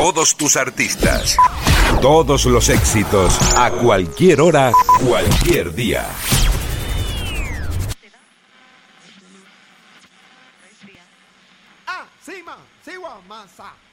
todos tus artistas. Todos los éxitos, a cualquier hora, cualquier día. Sí, ma, sí, masa.